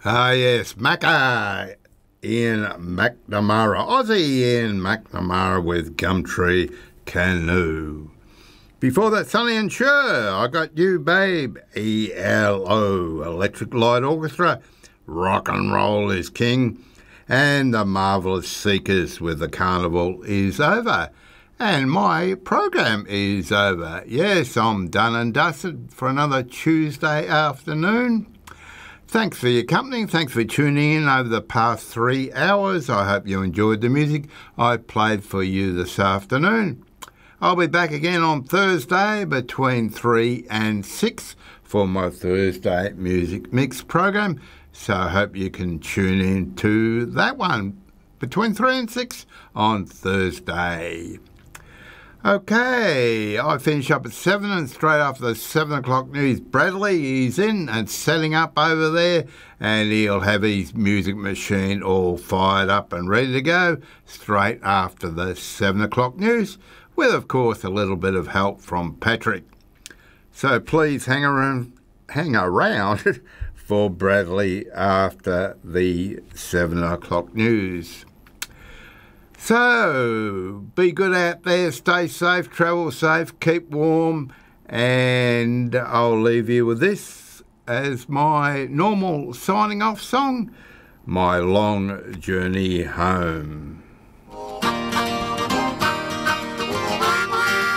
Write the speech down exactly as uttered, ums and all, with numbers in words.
Ah, yes, Macca, Ian McNamara, Aussie Ian McNamara with Gumtree Canoe. Before that, Sonny and Cher, I Got You, Babe, E L O, Electric Light Orchestra, Rock and Roll is King, and the Marvellous Seekers with The Carnival Is Over. And my program is over. Yes, I'm done and dusted for another Tuesday afternoon. Thanks for your company. Thanks for tuning in over the past three hours. I hope you enjoyed the music I played for you this afternoon. I'll be back again on Thursday between three and six for my Thursday Music Mix program. So I hope you can tune in to that one between three and six on Thursday. Okay, I finish up at seven, and straight after the seven o'clock news, Bradley, he's in and setting up over there, and he'll have his music machine all fired up and ready to go straight after the seven o'clock news, with, of course, a little bit of help from Patrick. So please hang around, hang around for Bradley after the seven o'clock news. So, be good out there, stay safe, travel safe, keep warm, and I'll leave you with this as my normal signing off song, My Long Journey Home.